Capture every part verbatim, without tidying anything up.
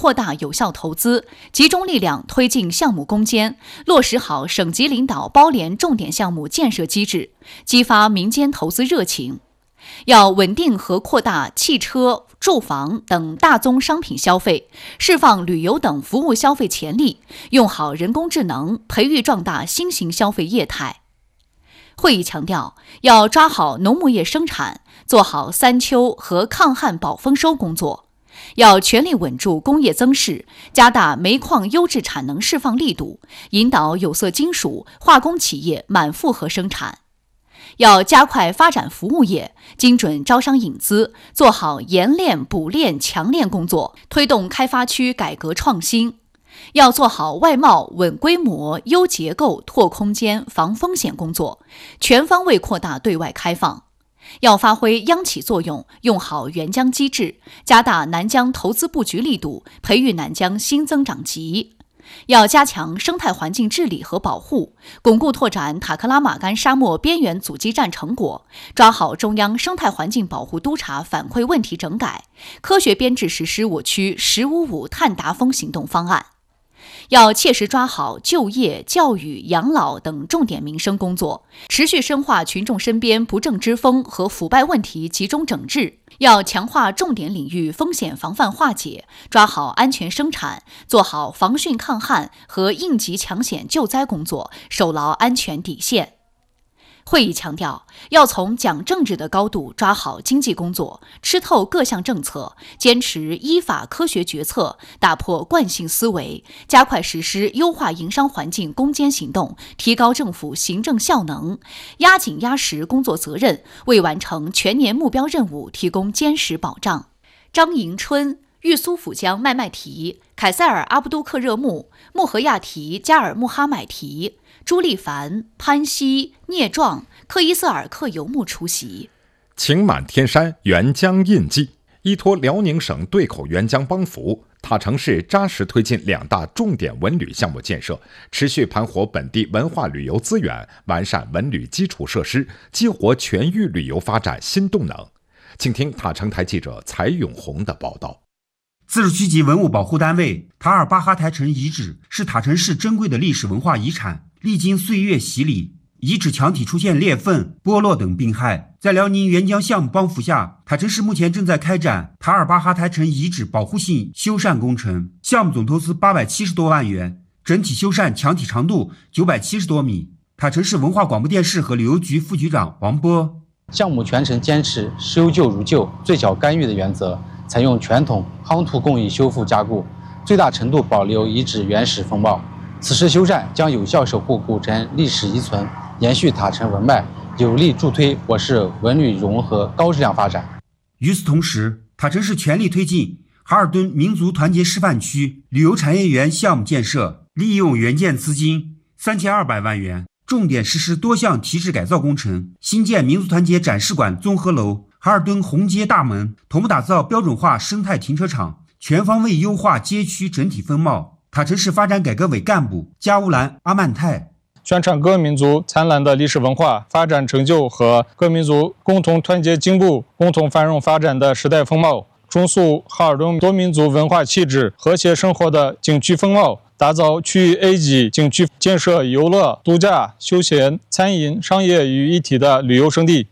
扩大有效投资，集中力量推进项目攻坚，落实好省级领导包联重点项目建设机制，激发民间投资热情。要稳定和扩大汽车、住房等大宗商品消费，释放旅游等服务消费潜力，用好人工智能，培育壮大新型消费业态。会议强调，要抓好农牧业生产，做好三秋和抗旱保丰收工作，要全力稳住工业增势，加大煤矿优质产能释放力度，引导有色金属、化工企业满负荷生产。要加快发展服务业，精准招商引资，做好研炼、补炼、强炼工作，推动开发区改革创新。要做好外贸稳规模、优结构、拓空间、防风险工作，全方位扩大对外开放。要发挥央企作用，用好援疆机制，加大南疆投资布局力度，培育南疆新增长极。要加强生态环境治理和保护，巩固拓展塔克拉玛干沙漠边缘阻击战成果，抓好中央生态环境保护督察反馈问题整改，科学编制实施我区“十五五”碳达峰行动方案。要切实抓好就业、教育、养老等重点民生工作，持续深化群众身边不正之风和腐败问题集中整治。要强化重点领域风险防范化解，抓好安全生产，做好防汛抗旱和应急抢险救灾工作，守牢安全底线。会议强调，要从讲政治的高度抓好经济工作，吃透各项政策，坚持依法科学决策，打破惯性思维，加快实施优化营商环境攻坚行动，提高政府行政效能，压紧压实工作责任，为完成全年目标任务提供坚实保障。张迎春、玉苏府江麦麦提、凯塞尔阿布都克热木、穆合亚提、加尔穆哈买提、朱丽凡、潘西、聂壮、克伊瑟尔克游牧出席。 晴满天山，援疆印记。依托辽宁省对口援疆帮扶，塔城市扎实推进两大重点文旅项目建设，持续盘活本地文化旅游资源，完善文旅基础设施，激活全域旅游发展新动能。请听塔城台记者蔡永红的报道。 自治区级文物保护单位塔尔巴哈台城遗址是塔城市珍贵的历史文化遗产，历经岁月洗礼，遗址墙体出现裂缝、剥落等病害。在辽宁援疆项目帮扶下，塔城市目前正在开展塔尔巴哈台城遗址保护性修缮工程，项目总投资八百七十多万元，整体修缮墙体长度九百七十多米。塔城市文化广播电视和旅游局副局长王波， 项目全程坚持修旧如旧、最小干预的原则，采用传统夯土工艺修复加固，最大程度保留遗址原始风貌。此次修缮将有效守护古城历史遗存，延续塔城文脉，有力助推我市文旅融合高质量发展。 与此同时，塔城市全力推进哈尔滨民族团结示范区旅游产业园项目建设，利用援建资金三千二百万元，重点实施多项提质改造工程，新建民族团结展示馆综合楼、哈尔滨红街大门，同步打造标准化生态停车场，全方位优化街区整体风貌。塔城市发展改革委干部加乌兰阿曼泰， 宣传各民族灿烂的历史文化发展成就和各民族共同团结进步、共同繁荣发展的时代风貌，重塑哈尔滨多民族文化气质、和谐生活的景区风貌，打造区域 A 级景区，建设游乐、度假、休闲、餐饮、商业于一体的旅游胜地。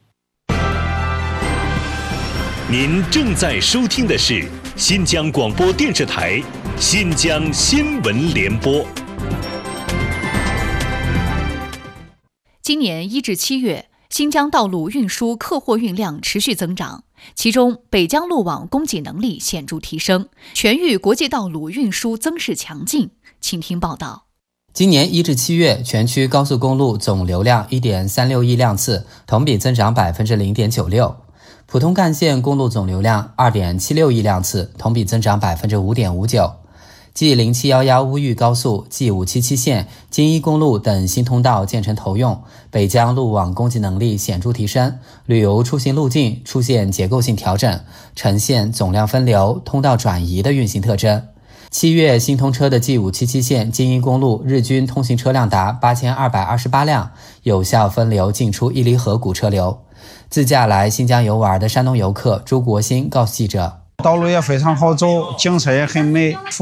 您正在收听的是新疆广播电视台新疆新闻联播。 今年一至七月，新疆道路运输客货运量持续增长，其中北疆路网供给能力显著提升，全域国际道路运输增势强劲。请听报道。 今年一至七月，全区高速公路总流量 一点三六亿辆次，同比增长 百分之零点九六。普通干线公路总流量 二点七六亿辆次，同比增长 百分之五点五九。继零七一一乌豫高速、G 五七七线、京一公路等新通道建成投用，北疆路网供给能力显著提升，旅游出行路径出现结构性调整，呈现总量分流、通道转移的运行特征。七月新通车的 G 五七七线京一公路日均通行车辆达八千二百二十八辆，有效分流进出伊犁河谷车流。自驾来新疆游玩的山东游客朱国兴告诉记者， 道路也非常好走，景色也很美。